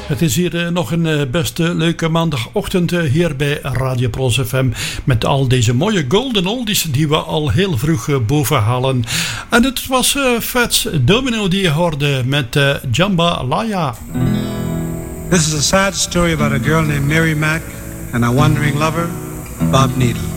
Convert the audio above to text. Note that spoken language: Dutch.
Het is hier nog een beste leuke maandagochtend hier bij Radio Pros FM met al deze mooie golden oldies die we al heel vroeg bovenhalen. En het was Fats Domino die je hoorde met Jambalaya. This is a sad story about a girl named Mary Mack and a wandering lover, Bob Needle.